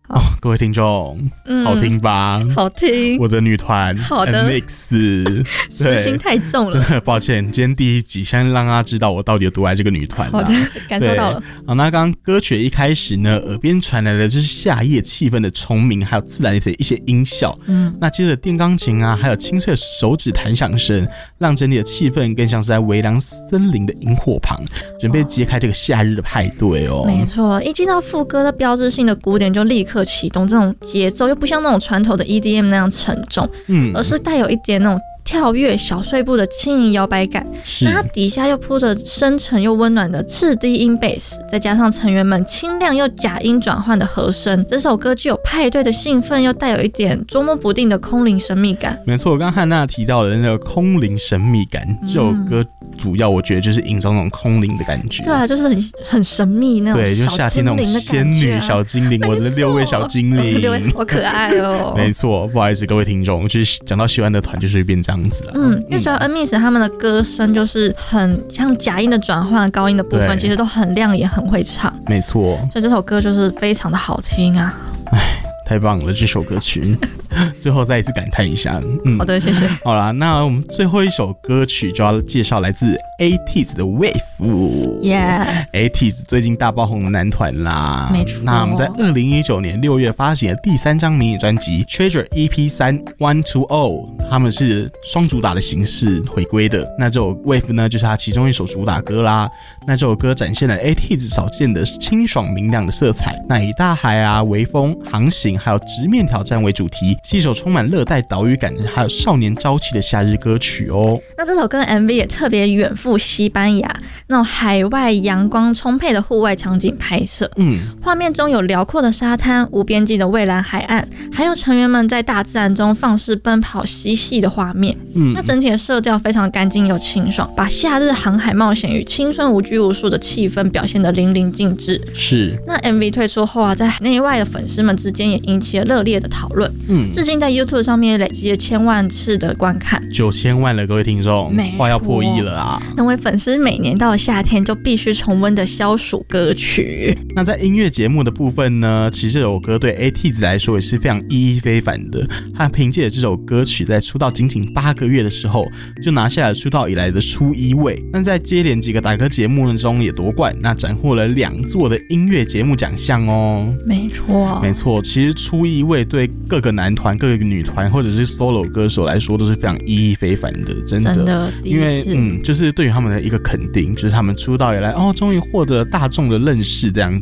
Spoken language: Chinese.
各位听众，好听吧？ 好听， 我的女团， 好的 MX， 私心太重了， 真的抱歉。今天第一集，先让大家知道我到底有多爱这个女团。 好的，感受到了。 好，那刚刚歌曲一开始呢，耳边传来的就是夏夜气氛的虫鸣，还有自然的一些音效。那接着电钢琴啊，还有清脆的手指弹响声，让整体的气氛更像是在微凉森林的萤火旁，准备揭开这个夏日的派对哦。 没错，一进到副歌的标志性的鼓点就立刻启动，这种节奏又不像那种传统的 EDM 那样沉重，而是带有一点那种跳跃小碎步的轻盈摇摆感。那它底下又铺着深沉又温暖的次低音贝斯，再加上成员们清亮又假音转换的和声，这首歌具有派对的兴奋，又带有一点捉摸不定的空灵神秘感。 没错，我刚刚汉娜提到的那个空灵神秘感，这首歌主要我觉得就是营造那种空灵的感觉。 对啊，就是很神秘那种对，就夏天那种仙女小精灵，我的6位小精灵 ，6位好可爱哦。 没错，不好意思各位听众，就是讲到喜欢的团就是变这样子了。 因为主要 NMIXX 他们的歌声就是很像假音的转换，高音的部分其实都很亮眼，很会唱。 没错， 所以这首歌就是非常的好听啊。 太棒了，这首歌曲最后再一次感叹一下。 好的，谢谢。 好啦，那我们最后一首歌曲就要介绍来自 ATEEZ 的 Wave。ATEEZ 最近大爆红的男团啦。 没错。 那我们在2019年6月发行的第3张迷你专辑 Treasure EP3 120，他们是双主打的形式回归的。那这首 Wave 呢，就是他其中一首主打歌啦。那这首歌展现了 ATEEZ 少见的清爽明亮的色彩，那以大海啊、微风、航行还有直面挑战为主题，是一首充满热带岛屿感还有少年朝气的夏日歌曲哦。 那这首歌的 MV 也特别远赴西班牙，那种海外阳光充沛的户外场景拍摄，画面中有辽阔的沙滩、无边际的蔚蓝海岸，还有成员们在大自然中放肆奔跑嬉戏的画面。那整体的色调非常干净又清爽，把夏日航海冒险与青春无拘无束的气氛表现得淋漓尽致。 是。 那 MV 推出后啊，在内外的粉丝们之间也引起了热烈的讨论。至今在 YouTube 上面累积了1000万次的观看 ，9000万了，各位听众，快要破亿了啊！ 成为粉丝每年到了夏天就必须重温的消暑歌曲。 那在音乐节目的部分呢，其实这首歌对 ATEEZ 来说也是非常意义非凡的。他凭借着这首歌曲，在出道仅仅8个月的时候，就拿下了出道以来的初1位。那在接连几个打歌节目中也夺冠，那斩获了2座的音乐节目奖项哦。 没错， 没错，其实初1位对各个男团、各个女团或者是 solo 歌手来说都是非常意义非凡的，真的，因为就是对于他们的一个肯定，就是他们出道以来终于获得大众的认识这样子。